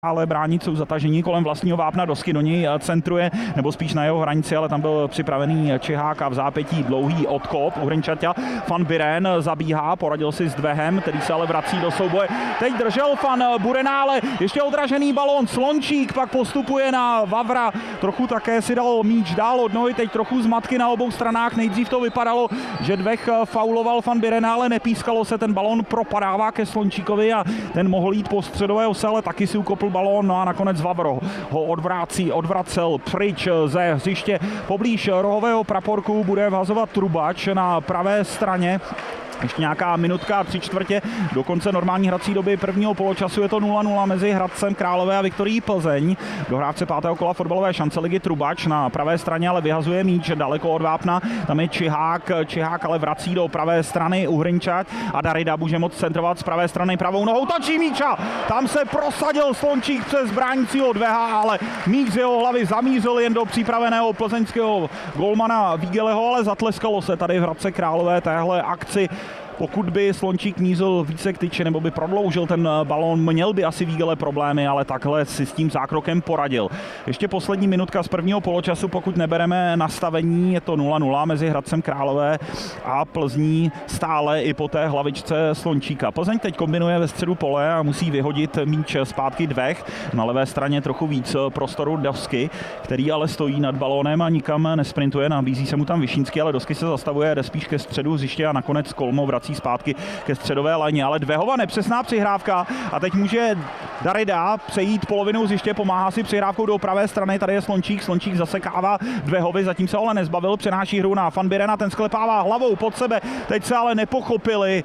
ale bránit jsou zatažení kolem vlastního vápna, Dosky do něj centruje, nebo spíš na jeho hranici, ale tam byl připravený Čihák a v zápětí dlouhý odkop u Hrinčaťa. Van Buren zabíhá, poradil si s Dvehem, který se ale vrací do souboje. Teď držel Van Burena, ale ještě odražený balón. Slončík pak postupuje na Vavra, trochu také si dal míč dál od nohy, teď trochu zmatky na obou stranách. Nejdřív to vypadalo, že Dvech fauloval Van Burena, ale nepískalo se, ten balón propadává ke Slončíkovi a ten mohl jít po středové ose, ale taky si ukopl balón, no a nakonec Vavro ho odvracel pryč ze hřiště. Poblíž rohového praporku bude vhazovat Trubač na pravé straně. Ještě nějaká minutka 3/4 do konce normální hrací doby prvního poločasu. Je to 0-0 mezi Hradcem Králové a Viktorií Plzeň. Dohrávce 5. kola fotbalové šance ligy Trubač na pravé straně, ale vyhazuje míč daleko od vápna. Tam je Čihák ale vrací do pravé strany Uhrinčať a Darida může moc centrovat z pravé strany pravou nohou. Točí míča! Tam se prosadil Slončík přes bránícího Dveha, ale míč z jeho hlavy zamířil jen do připraveného plzeňského golmana Vígeleho, ale zatleskalo se tady v Hradce Králové téhle akci. Pokud by Slončík mířil více k tyči nebo by prodloužil ten balón, měl by asi Vígele problémy, ale takhle si s tím zákrokem poradil. Ještě poslední minutka z prvního poločasu, pokud nebereme nastavení, je to 0-0 mezi Hradcem Králové a Plzní stále i po té hlavičce Slončíka. Plzeň teď kombinuje ve středu pole a musí vyhodit míč zpátky Dvech. Na levé straně trochu víc prostoru Dosky, který ale stojí nad balónem a nikam nesprintuje, nabízí se mu tam Višínský, ale Dosky se zastavuje, jde spíš ke středu hřiště a nakonec Kolmo vrací zpátky ke středové lajně, ale Dvehova nepřesná přihrávka a teď může Darida přejít polovinu hřiště, pomáhá si přihrávkou do pravé strany, tady je Slončík zasekává Dvehovi, zatím se ale nezbavil, přenáší hru na Van Burena, ten sklepává hlavou pod sebe, teď se ale nepochopili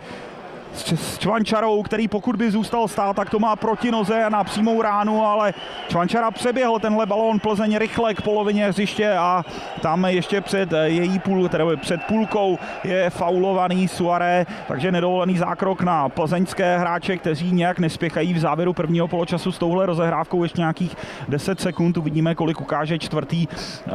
s Čvančarou, který pokud by zůstal stát, tak to má proti noze a na přímou ránu, ale Čvančara přeběhl tenhle balón Plzeň rychle k polovině hřiště a tam ještě před půlkou je faulovaný Suaré, takže nedovolený zákrok na plzeňské hráče, kteří nějak nespěchají v závěru prvního poločasu s touhle rozehrávkou. Ještě nějakých 10 sekund, uvidíme, kolik ukáže čtvrtý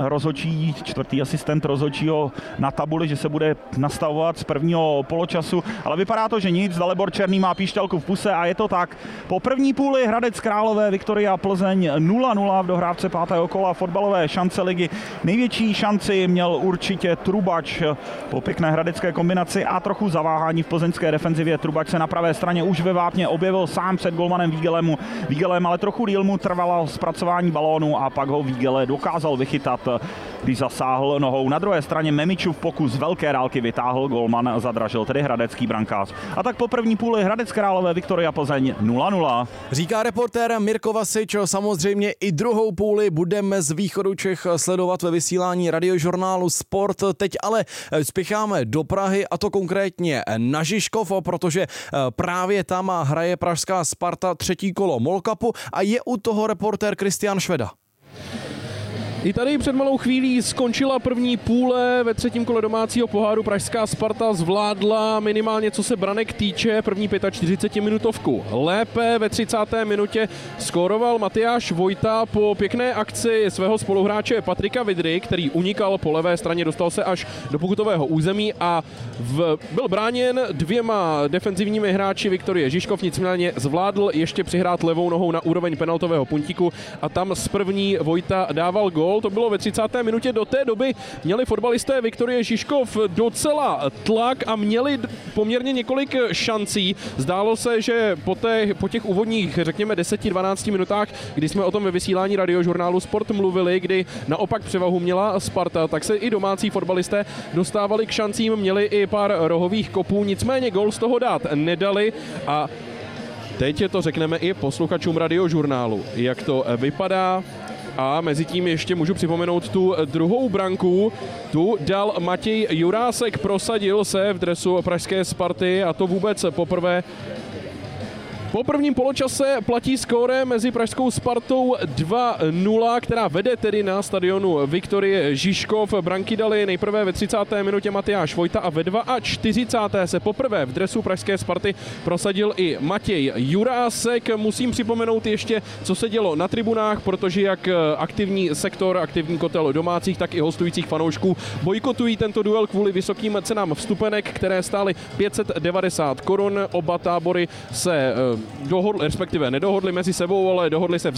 asistent rozhodčího na tabuli, že se bude nastavovat z prvního poločasu, ale vypadá to, že nic. Dalibor Černý má píšťalku v puse a je to tak. Po první půli Hradec Králové, Viktoria Plzeň 0-0 v dohrávce 5. kola fotbalové šance ligy. Největší šanci měl určitě Trubač po pěkné hradecké kombinaci a trochu zaváhání v plzeňské defenzivě. Trubač se na pravé straně už ve vápně objevil sám před golmanem Vígelem, ale trochu díl mu trvalo zpracování balónu a pak ho Vígele dokázal vychytat, když zasáhl nohou. Na druhé straně Memičův pokus z velké dálky vytáhl, golman zadražil, tedy hradecký brankář. A tak po první půli Hradec Králové, Viktoria Plzeň 0-0. Říká reportér Mirko Vasič, samozřejmě i druhou půli budeme z východu Čech sledovat ve vysílání radiožurnálu Sport. Teď ale spěcháme do Prahy a to konkrétně na Žižkov, protože právě tam hraje pražská Sparta třetí kolo MOL Cupu a je u toho reportér Kristian Šveda. I tady před malou chvílí skončila první půle ve třetím kole domácího poháru. Pražská Sparta zvládla minimálně, co se branek týče, první 45-minutovku lépe. Ve 30. minutě skóroval Matyáš Vojta po pěkné akci svého spoluhráče Patrika Vidry, který unikal po levé straně, dostal se až do pokutového území a byl bráněn dvěma defenzivními hráči Viktorie Žižkov, nicméně zvládl ještě přihrát levou nohou na úroveň penaltového puntíku a tam z první Vojta dával gól. To bylo ve 30. minutě. Do té doby měli fotbalisté Viktorie Žižkov docela tlak a měli poměrně několik šancí. Zdálo se, že po těch úvodních, řekněme 10-12 minutách, kdy jsme o tom ve vysílání radiožurnálu Sport mluvili, kdy naopak převahu měla Sparta, tak se i domácí fotbalisté dostávali k šancím, měli i pár rohových kopů, nicméně gól z toho dát nedali a teď to řekneme i posluchačům radiožurnálu, jak to vypadá. A mezi tím ještě můžu připomenout tu druhou branku. Tu dal Matěj Jurásek, prosadil se v dresu pražské Sparty a to vůbec poprvé. Po prvním poločase platí skóre mezi pražskou Spartou 2-0, která vede tedy na stadionu Viktorie Žižkov. Branky dali nejprve ve 30. minutě Matyáš Vojta a ve 42. se poprvé v dresu pražské Sparty prosadil i Matěj Jurásek. Musím připomenout ještě, co se dělo na tribunách, protože jak aktivní sektor, aktivní kotel domácích, tak i hostujících fanoušků bojkotují tento duel kvůli vysokým cenám vstupenek, které stály 590 korun. Oba tábory se dohodli, respektive nedohodli mezi sebou, ale dohodli se